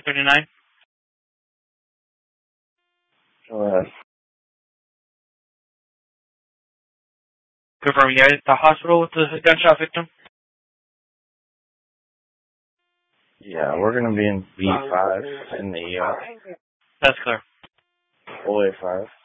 239. Go ahead. Confirming you're at the hospital with the gunshot victim? Yeah, we're going to be in B5 in the ER. That's clear. OA5.